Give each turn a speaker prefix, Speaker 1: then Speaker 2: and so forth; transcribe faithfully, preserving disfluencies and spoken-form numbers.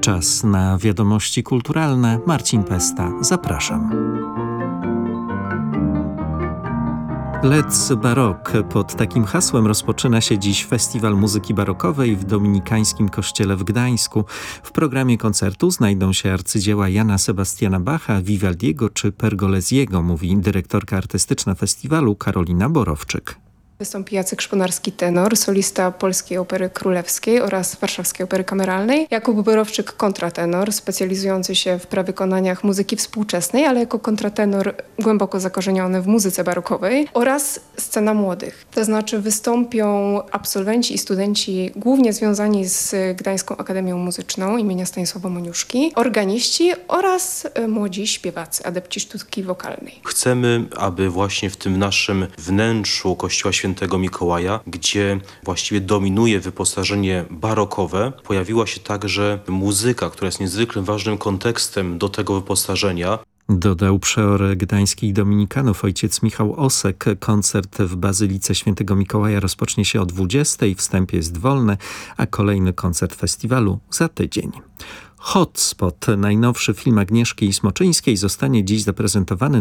Speaker 1: Czas na wiadomości kulturalne. Marcin Pesta, zapraszam. Let's Baroque. Pod takim hasłem rozpoczyna się dziś Festiwal Muzyki Barokowej w Dominikańskim Kościele w Gdańsku. W programie koncertu znajdą się arcydzieła Jana Sebastiana Bacha, Vivaldiego czy Pergolesiego, mówi dyrektorka artystyczna festiwalu Karolina Borowczyk.
Speaker 2: Wystąpi Jacek Szponarski tenor, solista Polskiej Opery Królewskiej oraz Warszawskiej Opery Kameralnej. Jakub Borowczyk kontratenor, specjalizujący się w prawykonaniach muzyki współczesnej, ale jako kontratenor głęboko zakorzeniony w muzyce barokowej, oraz scena młodych. To znaczy wystąpią absolwenci i studenci głównie związani z Gdańską Akademią Muzyczną imienia Stanisława Moniuszki, organiści oraz młodzi śpiewacy, adepci sztuki wokalnej.
Speaker 3: Chcemy, aby właśnie w tym naszym wnętrzu Kościoła Świętego Mikołaja, gdzie właściwie dominuje wyposażenie barokowe, pojawiła się także muzyka, która jest niezwykle ważnym kontekstem do tego wyposażenia.
Speaker 1: Dodał przeor gdańskich dominikanów ojciec Michał Osek. Koncert w Bazylice Świętego Mikołaja rozpocznie się o dwudziestej. Wstęp jest wolny, a kolejny koncert festiwalu za tydzień. Hotspot, najnowszy film Agnieszki Smoczyńskiej, zostanie dziś zaprezentowany